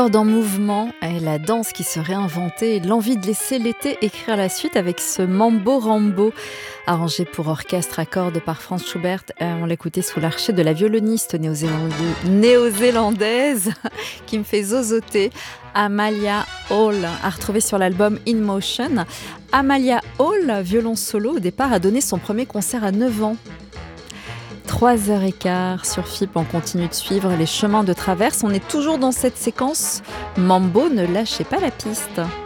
Dans Mouvement et la danse qui se réinventait, l'envie de laisser l'été écrire la suite avec ce Mambo Rambo, arrangé pour orchestre à cordes par Franz Schubert. On l'écoutait sous l'archet de la violoniste néo-zélandaise qui me fait zozoter, Amalia Hall, à retrouver sur l'album In Motion. Amalia Hall, violon solo, au départ a donné son premier concert à 9 ans. 3h15 sur FIP, on continue de suivre les chemins de traverse. On est toujours dans cette séquence Mambo, ne lâchez pas la piste.